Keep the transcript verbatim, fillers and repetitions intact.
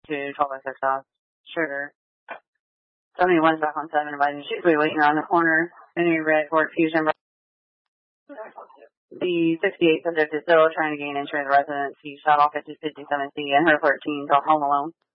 to twelve oh six off. Sugar. seventy-one back on seven, inviting she's waiting around the corner. Any red Ford Fusion. The sixty-eight subject is still trying to gain entry in the residence. He shot off at two fifty-seven C and her thirteen, home alone.